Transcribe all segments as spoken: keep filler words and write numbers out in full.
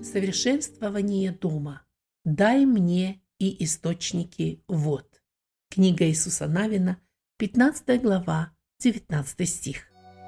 Совершенствование дома. Дай мне и источники вод. Книга Иисуса Навина, пятнадцатая глава, девятнадцатый стих.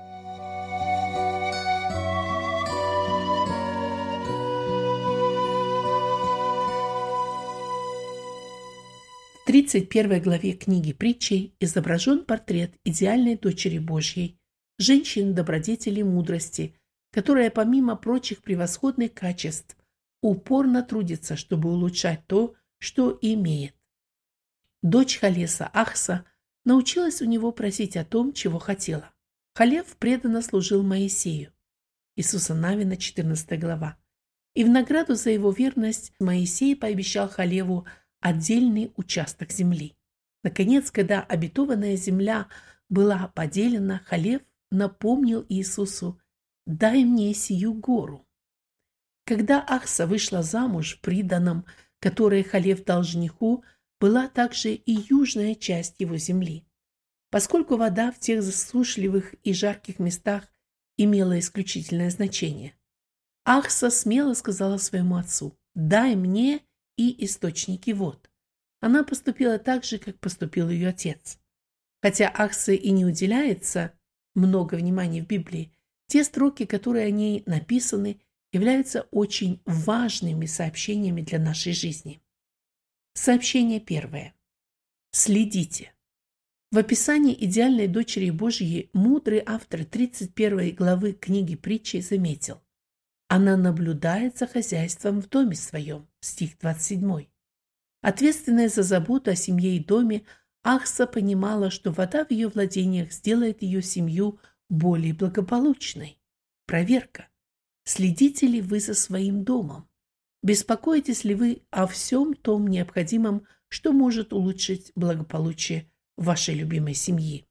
В тридцать первой главе книги Притчей изображен портрет идеальной дочери Божьей, женщины добродетели и мудрости, которая, помимо прочих превосходных качеств, упорно трудится, чтобы улучшать то, что имеет. Дочь Халеса Ахса научилась у него просить о том, чего хотела. Халев преданно служил Моисею. Иисуса Навина, четырнадцатая глава. И в награду за его верность Моисей пообещал Халеву отдельный участок земли. Наконец, когда обетованная земля была поделена, Халев напомнил Иисусу: «Дай мне сию гору». Когда Ахса вышла замуж в приданом, которое Халев дал жениху, была также и южная часть его земли. Поскольку вода в тех засушливых и жарких местах имела исключительное значение, Ахса смело сказала своему отцу: «Дай мне и источники вод». Она поступила так же, как поступил ее отец. Хотя Ахсе и не уделяется много внимания в Библии, те строки, которые о ней написаны, являются очень важными сообщениями для нашей жизни. Сообщение первое. Следите. В описании идеальной дочери Божьей мудрый автор тридцать первой главы книги Притчей заметил: она наблюдает за хозяйством в доме своем, стих двадцать седьмой. Ответственная за заботу о семье и доме, Ахса понимала, что вода в ее владениях сделает ее семью более благополучной. Проверка. Следите ли вы за своим домом? Беспокоитесь ли вы о всем том необходимом, что может улучшить благополучие вашей любимой семьи?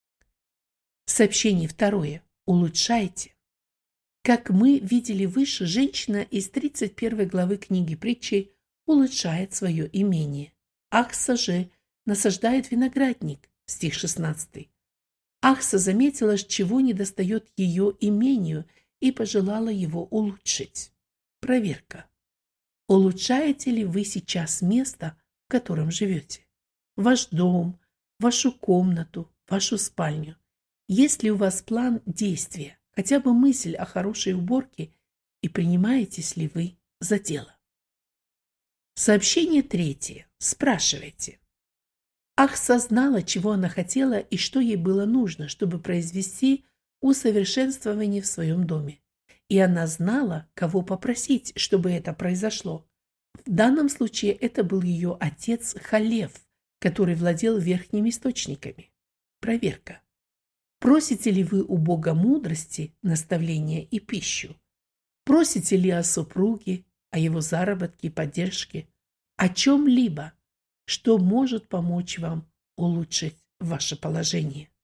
Сообщение второе. Улучшайте. Как мы видели выше, женщина из тридцать первой главы книги Притчей улучшает свое имение. Ахса же насаждает виноградник, стих шестнадцатый. Ахса заметила, чего недостает ее имению, и пожелала его улучшить. Проверка. Улучшаете ли вы сейчас место, в котором живете? Ваш дом, вашу комнату, вашу спальню? Есть ли у вас план действия, хотя бы мысль о хорошей уборке, и принимаетесь ли вы за дело? Сообщение третье. Спрашивайте. Ахса знала, чего она хотела и что ей было нужно, чтобы произвести усовершенствование в своем доме. И она знала, кого попросить, чтобы это произошло. В данном случае это был ее отец Халев, который владел верхними источниками. Проверка. Просите ли вы у Бога мудрости, наставления и пищу? Просите ли о супруге, о его заработке и поддержке, о чем-либо, что может помочь вам улучшить ваше положение?